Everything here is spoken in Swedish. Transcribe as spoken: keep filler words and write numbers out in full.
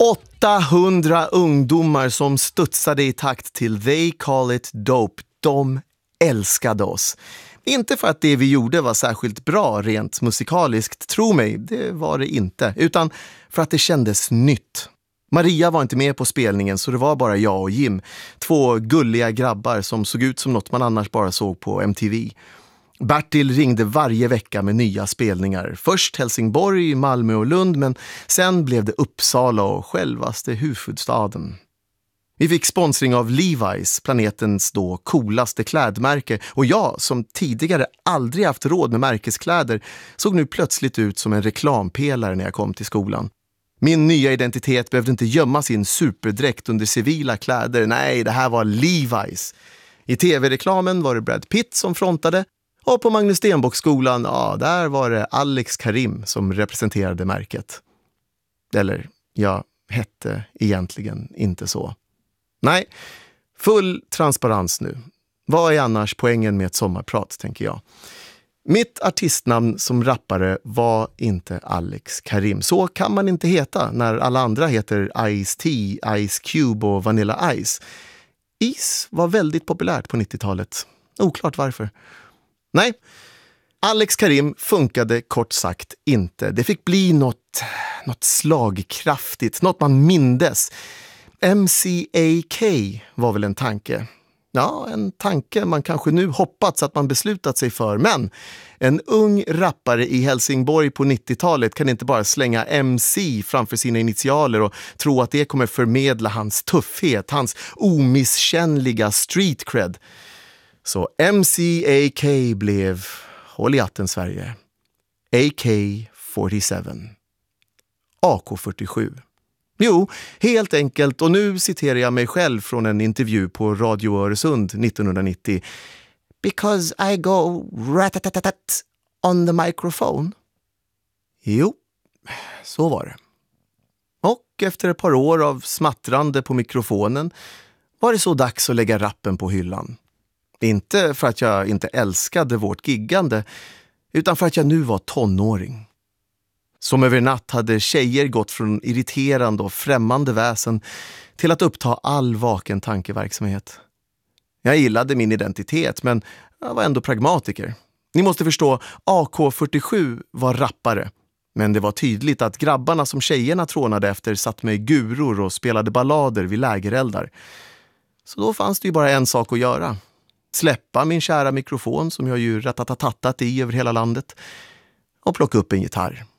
åttahundra ungdomar som studsade i takt till They Call It Dope. De älskade oss. Inte för att det vi gjorde var särskilt bra rent musikaliskt, tro mig, det var det inte. Utan för att det kändes nytt. Maria var inte med på spelningen så det var bara jag och Jim. Två gulliga grabbar som såg ut som något man annars bara såg på M T V. Bertil ringde varje vecka med nya spelningar. Först Helsingborg, Malmö och Lund, men sen blev det Uppsala och självaste huvudstaden. Vi fick sponsring av Levi's, planetens då coolaste klädmärke, och jag, som tidigare aldrig haft råd med märkeskläder, såg nu plötsligt ut som en reklampelare när jag kom till skolan. Min nya identitet behövde inte gömma sin superdräkt under civila kläder. Nej, det här var Levi's. I tv-reklamen var det Brad Pitt som frontade, och på Magnus Stenbock-skolan, ja, där var det Alex Karim som representerade märket. Eller, jag hette egentligen inte så. Nej, full transparens nu. Vad är annars poängen med ett sommarprat, tänker jag. Mitt artistnamn som rappare var inte Alex Karim. Så kan man inte heta när alla andra heter Ice-T, Ice Cube och Vanilla Ice. Is var väldigt populärt på nittiotalet. Oklart varför. Nej, Alex Karim funkade kort sagt inte. Det fick bli något, något slagkraftigt, något man mindes. M C A K var väl en tanke. Ja, en tanke man kanske nu hoppats att man beslutat sig för. Men en ung rappare i Helsingborg på nittiotalet kan inte bara slänga M C framför sina initialer och tro att det kommer förmedla hans tuffhet, hans omisskännliga street cred. Så M C A K blev, håll i hatten Sverige, A K fyrtiosju. A K fyrtiosju. Jo, helt enkelt, och nu citerar jag mig själv från en intervju på Radio Öresund nittonhundranittio. Because I go ratatatat on the microphone. Jo, så var det. Och efter ett par år av smattrande på mikrofonen var det så dags att lägga rappen på hyllan. Inte för att jag inte älskade vårt giggande, utan för att jag nu var tonåring. Som över natt hade tjejer gått från irriterande och främmande väsen till att uppta all vaken tankeverksamhet. Jag gillade min identitet, men jag var ändå pragmatiker. Ni måste förstå, A K fyrtiosju var rappare. Men det var tydligt att grabbarna som tjejerna trånade efter satt med guror och spelade ballader vid lägereldar. Så då fanns det ju bara en sak att göra. Släppa min kära mikrofon som jag ju ratatatattat i över hela landet och plocka upp en gitarr.